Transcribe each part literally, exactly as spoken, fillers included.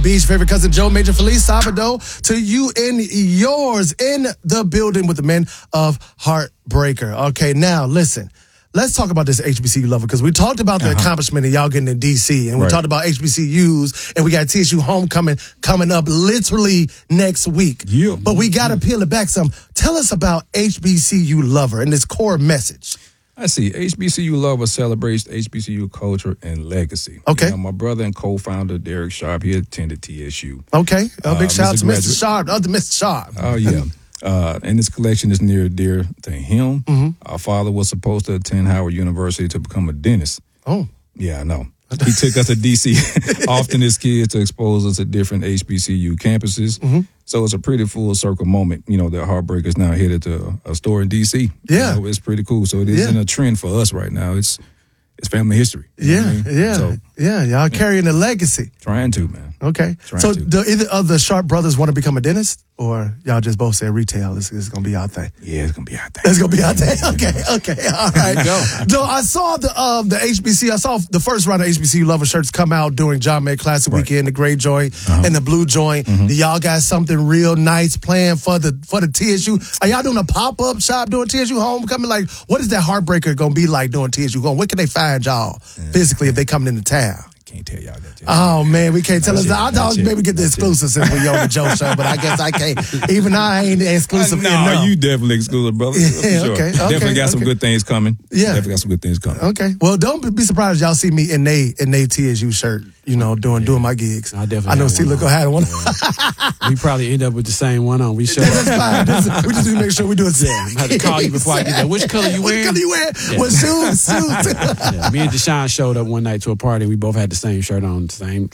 Beach. Favorite cousin Joe, Major Felice Sabado, to you and yours in the building with the men of Heartbreaker. Okay, now listen. Let's talk about this H B C U lover, because we talked about the uh-huh. accomplishment of y'all getting in D C, and we right. talked about H B C Us, and we got T S U homecoming coming up literally next week. Yeah. But we got to peel it back some. Tell us about H B C U lover and this core message. I see. H B C U Lover celebrates H B C U culture and legacy. Okay. You know, my brother and co-founder, Derek Sharp, he attended T S U. Okay. A big uh, shout out to Mister Mister Sharp, other Mister Sharp. Oh, yeah. Uh, and this collection is near dear to him. Mm-hmm. Our father was supposed to attend Howard University to become a dentist. Oh. Yeah, I know. He took us to D C often as kids to expose us to different H B C U campuses. Mm-hmm. So it's a pretty full circle moment, you know, that Heartbreaker is now headed to a store in D C. Yeah. You know, it's pretty cool. So it isn't yeah. a trend for us right now. It's it's family history. Yeah, I mean? yeah, so, yeah. Y'all carrying the legacy. Trying to, man. Okay. Trying so to. do either of the Sharp brothers want to become a dentist? Or y'all just both say retail, this is going to be our thing? Yeah, it's going to be our thing. It's going to be our thing? Okay, okay, all right. Go. So I saw the um, the H B C, I saw the first round of H B C U Lover shirts come out during John May Classic right. Weekend, the gray joint uh-huh. and the blue joint. Mm-hmm. Do y'all got something real nice planned for the for the T S U? Are y'all doing a pop-up shop doing T S U homecoming? Like, what is that Heartbreaker going to be like doing T S U? Going, where can they find y'all yeah. physically if they coming into town? Can't tell y'all that. Oh, man, we can't tell That's us that. I thought maybe get the exclusive since we're on the Joe Show, but I guess I can't. Even I ain't exclusive No, enough. you definitely exclusive, brother. Yeah, sure. okay, okay. Definitely got some okay. good things coming. Yeah. Definitely got some good things coming. Okay. Well, don't be surprised y'all see me in they in they T S U shirt, you know, doing yeah. doing my gigs. I definitely I know C Look had one. Yeah. We probably end up with the same one on. We show That's fine. That's, we just need to make sure we do it. Yeah, I had to call you before I get that. Which color you wearing? Which color you wearing? Yeah. What shoes? Shoes. Yeah. Me and Deshaun showed up one night to a party. We both had the same shirt on, the same.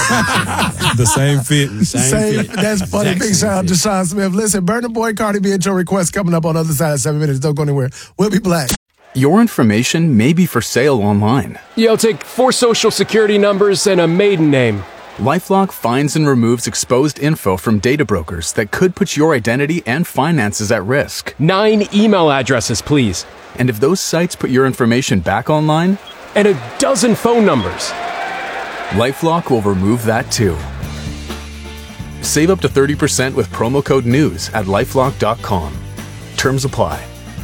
the same fit. Same, same fit. That's funny. Exact Big shout out to fit. Sean Smith. Listen, Burna Boy, Cardi B, intro request coming up on the other side of seven minutes. Don't go anywhere. We'll be black. Your information may be for sale online. Yeah, I'll take four social security numbers and a maiden name. LifeLock finds and removes exposed info from data brokers that could put your identity and finances at risk. Nine email addresses, please. And if those sites put your information back online? And a dozen phone numbers. LifeLock will remove that too. Save up to thirty percent with promo code NEWS at lifelock dot com. Terms apply.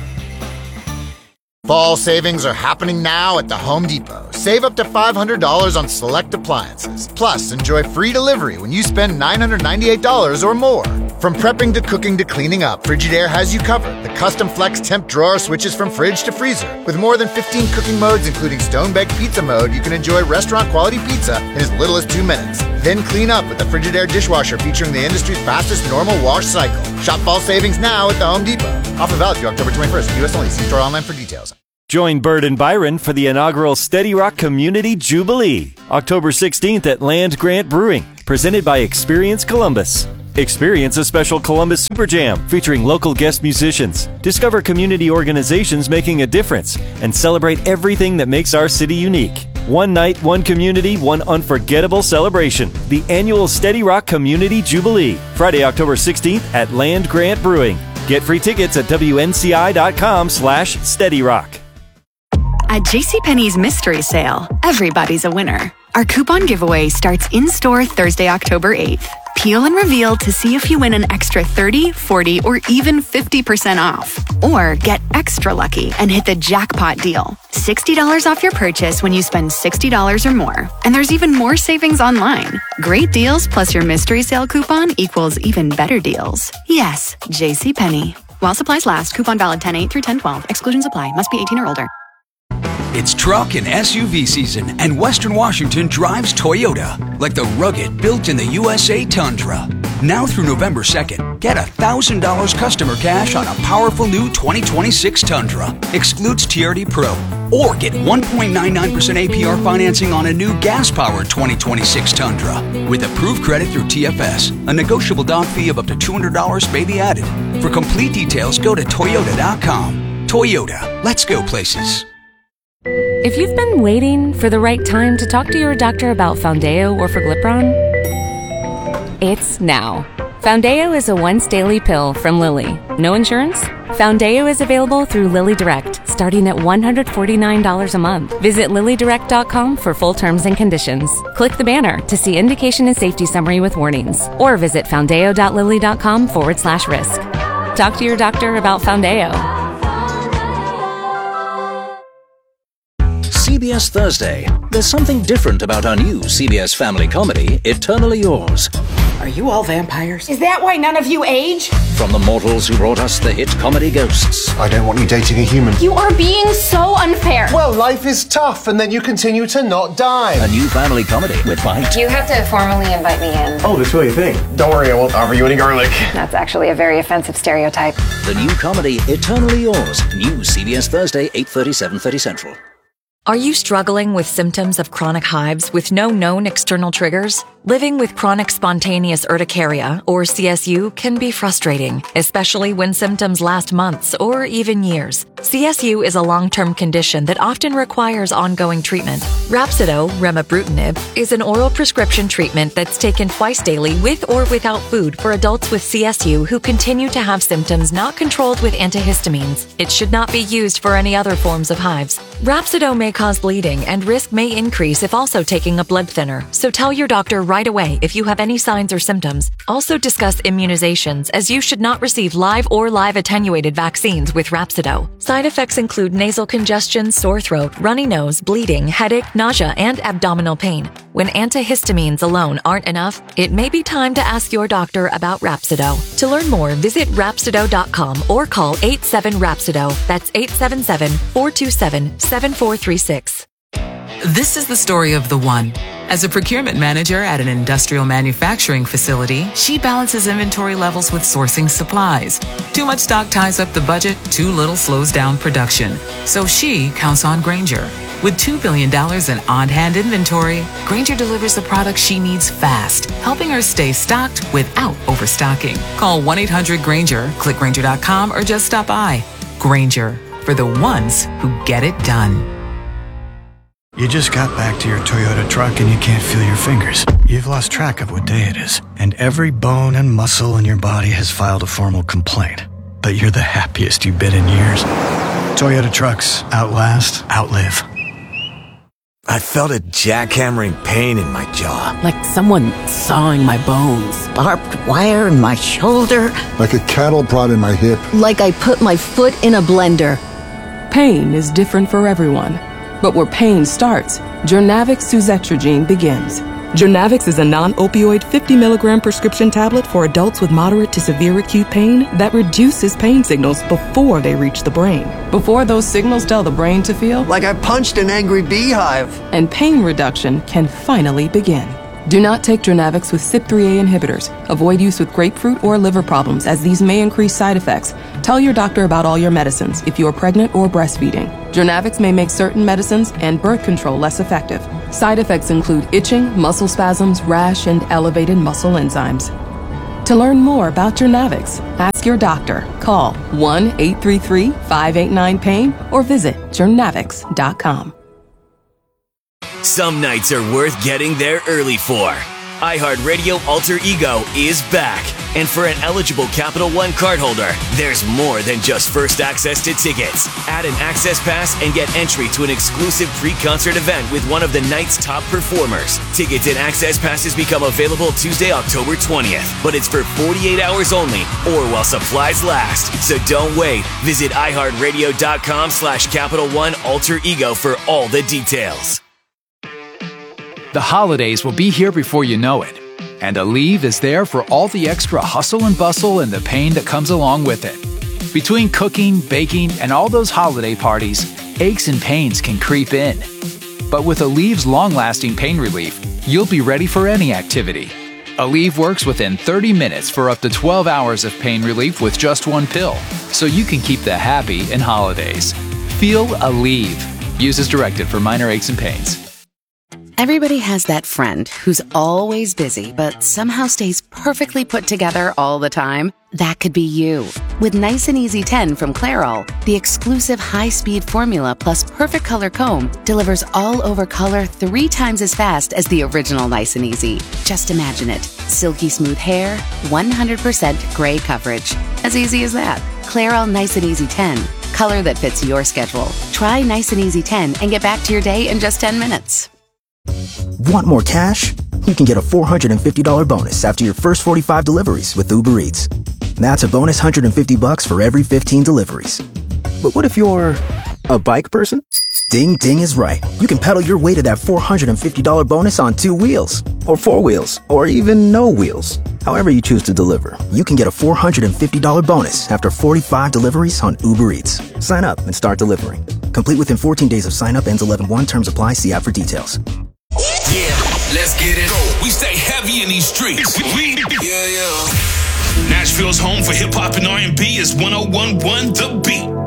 Fall savings are happening now at the Home Depot. Save up to five hundred dollars on select appliances. Plus, enjoy free delivery when you spend nine hundred ninety-eight dollars or more. From prepping to cooking to cleaning up, Frigidaire has you covered. The custom flex temp drawer switches from fridge to freezer. With more than fifteen cooking modes, including stone-baked pizza mode, you can enjoy restaurant-quality pizza in as little as two minutes. Then clean up with the Frigidaire dishwasher featuring the industry's fastest normal wash cycle. Shop fall savings now at the Home Depot. Offer valid through October twenty-first. U S only. See store online for details. Join Bird and Byron for the inaugural Steady Rock Community Jubilee, October sixteenth at Land Grant Brewing, presented by Experience Columbus. Experience a special Columbus Super Jam featuring local guest musicians. Discover community organizations making a difference and celebrate everything that makes our city unique. One night, one community, one unforgettable celebration. The annual Steady Rock Community Jubilee, Friday, October sixteenth at Land Grant Brewing. Get free tickets at W N C I dot com slash Steady Rock. At JCPenney's Mystery Sale, everybody's a winner. Our coupon giveaway starts in-store Thursday, October eighth. Peel and reveal to see if you win an extra thirty, forty, or even fifty percent off. Or get extra lucky and hit the jackpot deal. sixty dollars off your purchase when you spend sixty dollars or more. And there's even more savings online. Great deals plus your Mystery Sale coupon equals even better deals. Yes, JCPenney. While supplies last, coupon valid ten eight through ten twelve. Exclusions apply. Must be eighteen or older. It's truck and S U V season, and Western Washington drives Toyota, like the rugged, built-in-the U S A Tundra. Now through November second, get one thousand dollars customer cash on a powerful new twenty twenty-six Tundra. Excludes T R D Pro. Or get one point nine nine percent A P R financing on a new gas-powered twenty twenty-six Tundra. With approved credit through T F S, a negotiable down fee of up to two hundred dollars may be added. For complete details, go to Toyota dot com. Toyota, let's go places. If you've been waiting for the right time to talk to your doctor about Foundayo or Forglipron, it's now. Foundeo is a once daily pill from Lilly. No insurance? Foundeo is available through Lilly Direct, starting at one hundred forty-nine dollars a month. Visit lilly direct dot com for full terms and conditions. Click the banner to see indication and safety summary with warnings, or visit foundeo dot lilly dot com forward slash risk. Talk to your doctor about Foundeo. C B S Thursday. There's something different about our new C B S family comedy, Eternally Yours. Are you all vampires? Is that why none of you age? From the mortals who brought us the hit comedy Ghosts. I don't want you dating a human. You are being so unfair. Well, life is tough, and then you continue to not die. A new family comedy with Bite. You have to formally invite me in. Oh, that's really a thing. Don't worry, I won't offer you any garlic. That's actually a very offensive stereotype. The new comedy, Eternally Yours. New C B S Thursday, eight thirty, seven thirty Central. Are you struggling with symptoms of chronic hives with no known external triggers? Living with chronic spontaneous urticaria, or C S U, can be frustrating, especially when symptoms last months or even years. C S U is a long-term condition that often requires ongoing treatment. Rhapsido, remibrutinib, is an oral prescription treatment that's taken twice daily with or without food for adults with C S U who continue to have symptoms not controlled with antihistamines. It should not be used for any other forms of hives. Rhapsido may cause bleeding, and risk may increase if also taking a blood thinner, so tell your doctor right away if you have any signs or symptoms. Also discuss immunizations, as you should not receive live or live attenuated vaccines with Rhapsido. Side effects include nasal congestion, sore throat, runny nose, bleeding, headache, nausea, and abdominal pain. When antihistamines alone aren't enough, it may be time to ask your doctor about Rhapsido. To learn more, visit Rhapsido dot com or call eight seven Rhapsido. That's eight seven seven, four two seven, seven four three six. This is the story of the one. As a procurement manager at an industrial manufacturing facility, she balances inventory levels with sourcing supplies. Too much stock ties up the budget, too little slows down production. So she counts on Grainger. With two billion dollars in on-hand inventory, Grainger delivers the products she needs fast, helping her stay stocked without overstocking. Call one eight hundred Grainger, click Grainger dot com, or just stop by. Grainger, for the ones who get it done. You just got back to your Toyota truck and you can't feel your fingers. You've lost track of what day it is, and every bone and muscle in your body has filed a formal complaint. But you're the happiest you've been in years. Toyota trucks outlast, outlive. I felt a jackhammering pain in my jaw. Like someone sawing my bones. Barbed wire in my shoulder. Like a cattle prod in my hip. Like I put my foot in a blender. Pain is different for everyone. But where pain starts, Jurnavix suzetrigine begins. Jurnavix is a non-opioid fifty milligram prescription tablet for adults with moderate to severe acute pain that reduces pain signals before they reach the brain. Before those signals tell the brain to feel like I punched an angry beehive. And pain reduction can finally begin. Do not take Jurnavix with C Y P three A inhibitors. Avoid use with grapefruit or liver problems, as these may increase side effects. Tell your doctor about all your medicines if you are pregnant or breastfeeding. Jurnavix may make certain medicines and birth control less effective. Side effects include itching, muscle spasms, rash, and elevated muscle enzymes. To learn more about Jurnavix, ask your doctor. Call one eight three three, five eight nine, pain or visit Jurnavix dot com. Some nights are worth getting there early for. iHeartRadio Alter Ego is back. And for an eligible Capital One cardholder, there's more than just first access to tickets. Add an access pass and get entry to an exclusive pre-concert event with one of the night's top performers. Tickets and access passes become available Tuesday, October twentieth. But it's for forty-eight hours only or while supplies last. So don't wait. Visit iHeartRadio.com slash Capital One Alter Ego for all the details. The holidays will be here before you know it, and Aleve is there for all the extra hustle and bustle and the pain that comes along with it. Between cooking, baking, and all those holiday parties, aches and pains can creep in. But with Aleve's long-lasting pain relief, you'll be ready for any activity. Aleve works within thirty minutes for up to twelve hours of pain relief with just one pill, so you can keep the happy in holidays. Feel Aleve. Use as directed for minor aches and pains. Everybody has that friend who's always busy, but somehow stays perfectly put together all the time. That could be you. With Nice and Easy ten from Clairol, the exclusive high-speed formula plus perfect color comb delivers all-over color three times as fast as the original Nice and Easy. Just imagine it. Silky smooth hair, one hundred percent gray coverage. As easy as that. Clairol Nice and Easy ten. Color that fits your schedule. Try Nice and Easy ten and get back to your day in just ten minutes. Want more cash? You can get a four hundred fifty dollars bonus after your first forty-five deliveries with Uber Eats. That's a bonus one hundred fifty bucks for every fifteen deliveries. But what if you're a bike person? Ding Ding is right. You can pedal your way to that four hundred fifty dollars bonus on two wheels, or four wheels, or even no wheels. However you choose to deliver, you can get a four hundred fifty dollars bonus after forty-five deliveries on Uber Eats. Sign up and start delivering. Complete within fourteen days of sign up. Ends eleven one. Terms apply. See app for details. Yeah, let's get it. We stay heavy in these streets. We, yeah, yeah. Nashville's home for hip hop and R and B is one oh one point one The Beat.